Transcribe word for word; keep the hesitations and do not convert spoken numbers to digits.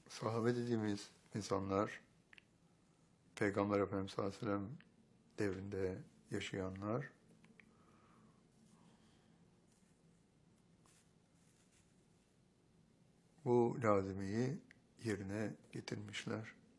sahabe dediğimiz insanlar, Peygamber Efendimiz sallallahu aleyhi ve sellem devrinde yaşayanlar, bu lazimeyi yerine getirmişler.